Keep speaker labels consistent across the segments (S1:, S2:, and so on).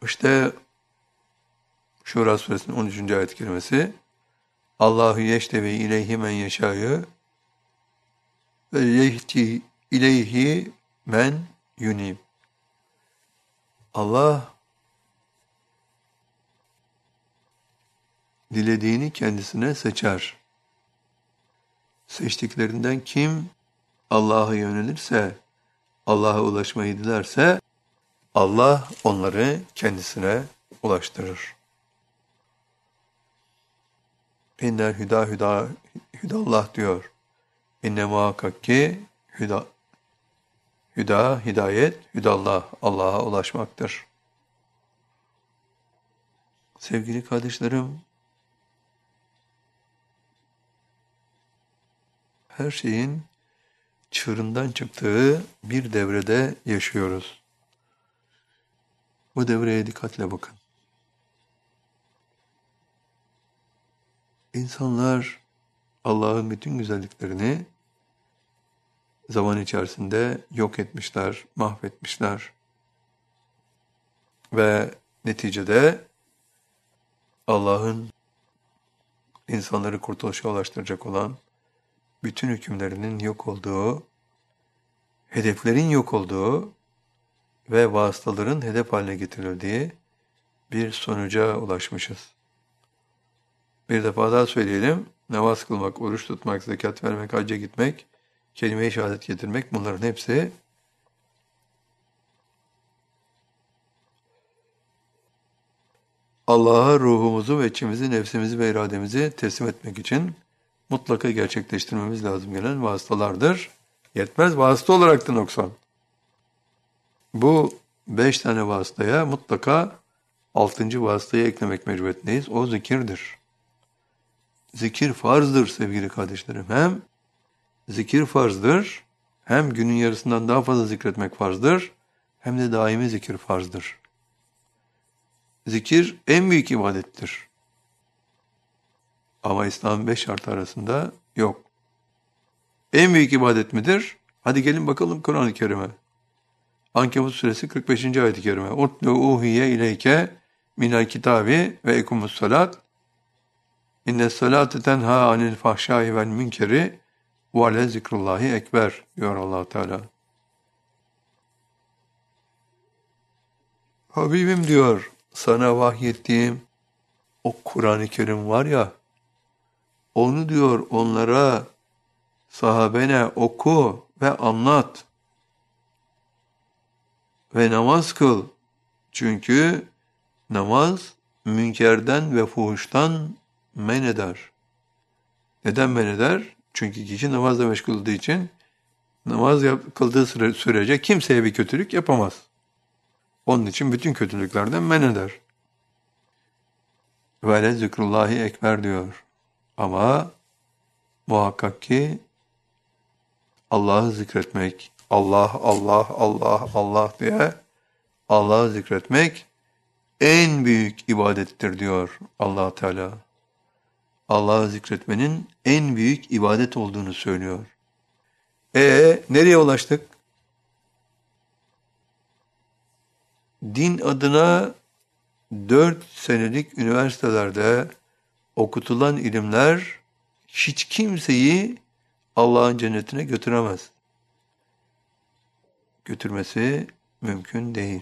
S1: İşte Şura suresinin 13. ayet-i kerimesi Allahu yeştevi ileyhi men yeşâ'yı ve yehdi ileyhi men yunib. Allah dilediğini kendisine seçer. Seçtiklerinden kim Allah'a yönelirse, Allah'a ulaşmayı dilerse Allah onları kendisine ulaştırır. İnnel hüdallah diyor. İnne muhakkak ki hidayet, hüdallah, Allah'a ulaşmaktır. Sevgili kardeşlerim, her şeyin çığırından çıktığı bir devrede yaşıyoruz. Bu devreye dikkatle bakın. İnsanlar Allah'ın bütün güzelliklerini zaman içerisinde yok etmişler, mahvetmişler. Ve neticede Allah'ın insanları kurtuluşa ulaştıracak olan bütün hükümlerinin yok olduğu, hedeflerin yok olduğu ve vasıtaların hedef haline getirildiği bir sonuca ulaşmışız. Bir defa daha söyleyelim, namaz kılmak, oruç tutmak, zekat vermek, hacca gitmek, kelime-i şehadet getirmek, bunların hepsi Allah'a ruhumuzu ve içimizi, nefsimizi ve irademizi teslim etmek için mutlaka gerçekleştirmemiz lazım gelen vasıtalardır. Yetmez, vasıta olarak da noksan. Bu 5 tane vasıtaya mutlaka 6. vasıtayı eklemek mecburiyetindeyiz. O zikirdir. Zikir farzdır sevgili kardeşlerim. Hem zikir farzdır, hem günün yarısından daha fazla zikretmek farzdır, hem de daimi zikir farzdır. Zikir en büyük ibadettir. Ama İslam'ın 5 şartı arasında yok. En büyük ibadet midir? Hadi gelin bakalım Kur'an-ı Kerim'e. Ankebut suresi 45. ayet-i kerime. Utlu uhiye ileyke minel kitabi ve ekumus salat. İnne salate tenha anil fahşai vel münkeri ve ale zikrullahi ekber diyor Allah Teala. Habibim diyor, sana vahyettiğim o Kur'an-ı Kerim var ya, onu diyor onlara, sahabene oku ve anlat ve namaz kıl. Çünkü namaz münkerden ve fuhuştan men eder. Neden men eder? Çünkü kişi namazla meşgul olduğu için namaz kıldığı sürece kimseye bir kötülük yapamaz. Onun için bütün kötülüklerden men eder. Ve le zikrullahi ekber diyor. Ama muhakkak ki Allah'ı zikretmek, Allah, Allah, Allah, Allah diye Allah'ı zikretmek en büyük ibadettir diyor Allah Teala. Allah'ı zikretmenin en büyük ibadet olduğunu söylüyor. Nereye ulaştık? Din adına 4 senelik üniversitelerde okutulan ilimler hiç kimseyi Allah'ın cennetine götüremez. Götürmesi mümkün değil.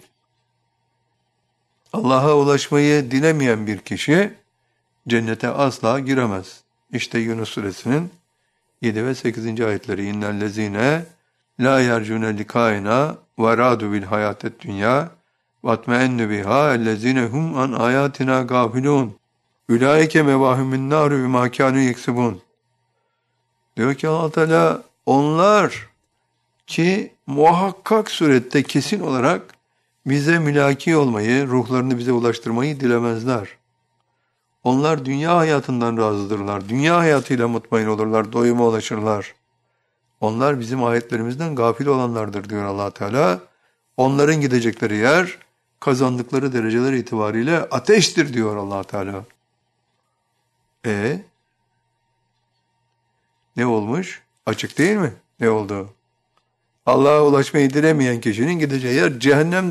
S1: Allah'a ulaşmayı dilemeyen bir kişi cennete asla giremez. İşte Yunus suresinin 7 ve 8. ayetleri. İnnellezine la yercune likaina ve radu bil hayatet dünya vatmeennu biha ellezine hum an ayatina gafilun. Ulaike mevahumun naru bima kanu yeksubun. Diyor ki Allah Teala, onlar ki muhakkak surette kesin olarak bize mülaki olmayı, ruhlarını bize ulaştırmayı dilemezler. Onlar dünya hayatından razıdırlar. Dünya hayatıyla mutmain olurlar, doyuma ulaşırlar. Onlar bizim ayetlerimizden gafil olanlardır diyor Allah Teala. Onların gidecekleri yer, kazandıkları dereceler itibariyle ateştir diyor Allah Teala. Ne olmuş? Açık değil mi? Ne oldu? Allah'a ulaşmayı dilemeyen kişinin gideceği yer cehennem.